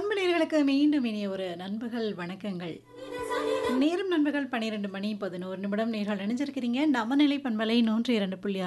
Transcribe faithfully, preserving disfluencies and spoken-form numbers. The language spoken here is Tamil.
அன்பு நேயர்களுக்கு மீண்டும் இனிய ஒரு நண்பகல் வணக்கங்கள். நேரம் நண்பகல் பன்னிரண்டு மணி பதினொன்று நிமிடம். நேர்கள் இணைஞ்சிருக்கிறீங்க நம்ம நிலை பண்பலை நூற்றி இரண்டு புள்ளி